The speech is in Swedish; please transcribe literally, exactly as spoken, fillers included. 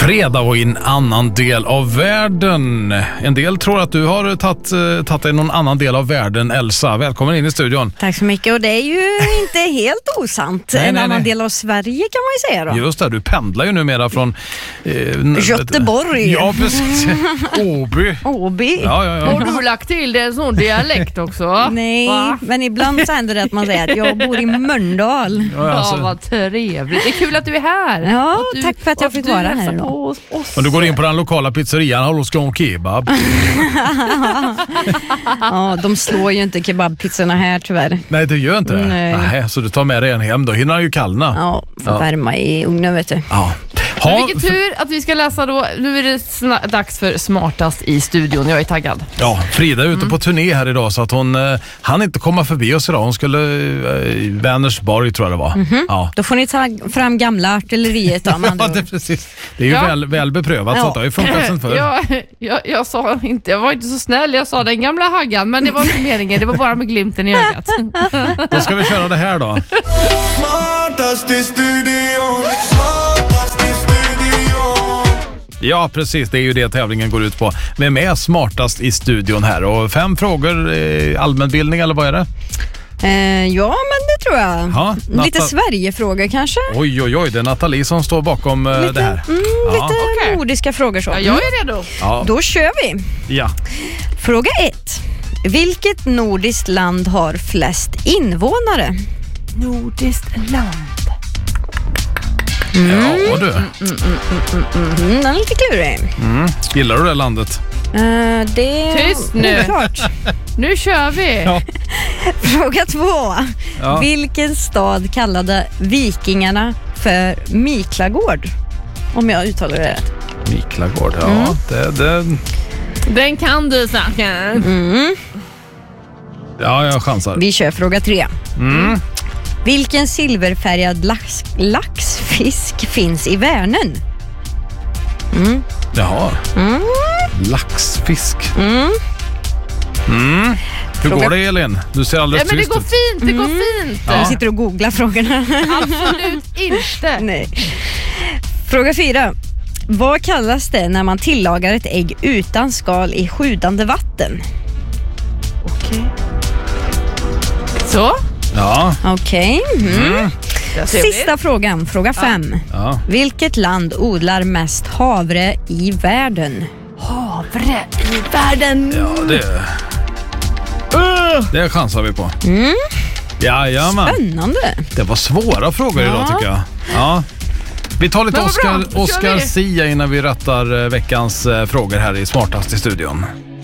Fredag och i en annan del av världen. En del tror att du har tagit, tagit dig någon annan del av världen, Elsa. Välkommen in i studion. Tack så mycket, och det är ju inte helt osant. Nej, en nej, annan nej. del av Sverige kan man ju säga då. Just det, du pendlar ju numera från eh, Göteborg. Ja, precis. Åby. Åby. Ja, ja, ja. Har du lagt till det en sån dialekt också? Nej, Va? men ibland så händer det att man säger att jag bor i Mölndal. Ja, alltså. Ja, vad trevligt. Det är kul att du är här. Ja, att du, tack för att jag fick du vara här hälsar idag. på oss, oss. Men du går in på den lokala pizzerian, har du skån kebab? Ja, de slår ju inte kebabpizzorna här tyvärr. Nej, det gör inte det. Nej. Nej, så du tar med dig en hem, då hinner han ju kallna. Ja, får Ja. värma i ugnen vet du. Ja. Men Ha, vilken tur att vi ska läsa då. Nu är det sna- dags för Smartast i studion. Jag är taggad. ja, Frida är ute mm. på turné här idag så att hon eh, hann inte komma förbi oss idag. Hon skulle eh, i Vänersborg tror jag det var. Mm-hmm. Ja. Då får ni ta fram gamla artilleriet då, man. Ja, det är precis. Det är ju Ja. väl, väl beprövat Ja. så att det har ju funkat sen förr. Jag, jag, jag, sa inte, jag var inte så snäll. Jag sa den gamla haggan, men det var inte meningen. Det var bara med glimten i ögat. Då ska vi köra det här då. Smartast i studion, smartast i studion. Ja, precis. Det är ju det tävlingen går ut på. Vem är smartast i studion här? Och fem frågor, eh, allmänbildning eller vad är det? Eh, ja, men det tror jag. Ja, Lite Natta- Sverigefrågor kanske. Oj, oj, oj. Det är Nathalie som står bakom eh, Lite, det här. mm, Ja. lite Okej. nordiska frågor så. Ja, jag är redo. Ja. Då kör vi. Ja. Fråga ett. Vilket nordiskt land har flest invånare? Nordiskt land. Ja, du. Mm, den är lite klurig. Mm. Gillar du det landet? Uh, det Tyst nu. Klart. Nu kör vi. Ja. Fråga två. Ja. Vilken stad kallade vikingarna för Miklagård? Om jag uttalar det rätt. Miklagård, ja. Mm. Det, det, Den kan du säkert. Mm. ja, jag chansar. Vi kör fråga tre. Mm. Vilken silverfärgad lax, laxfisk finns i Vänern? Mm. Jaha. Mm. Laxfisk. Mm. Mm. Hur Fråga- går det, Elin? Du ser Ja, alldeles men det tyst går ut. fint, det går Mm. fint. Ja. Jag sitter och googlar frågorna. Absolut inte. Nej. Fråga fyra. Vad kallas det när man tillagar ett ägg utan skal i sjudande vatten? Okej. Så. Ja. Okej. Mm. Mm. Där ser vi. Sista frågan, fråga fem. Ja. Vilket land odlar mest havre i världen? Havre i världen. Ja, det... Det chansar vi på. Mm. Jajamän. Spännande. Det var svåra frågor Ja. idag tycker jag. Ja. Vi tar lite Men vad bra, Oscar, då kör Oscar vi. Sia innan vi rattar eh, veckans eh, frågor här i Smartast i studion.